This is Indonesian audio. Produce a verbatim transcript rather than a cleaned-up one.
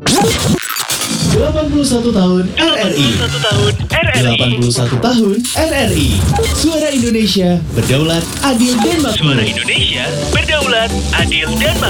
delapan puluh satu tahun R R I. delapan puluh satu tahun R R I. delapan puluh satu tahun R R I. Suara Indonesia berdaulat, adil dan makmur. Suara Indonesia berdaulat, adil dan makmur.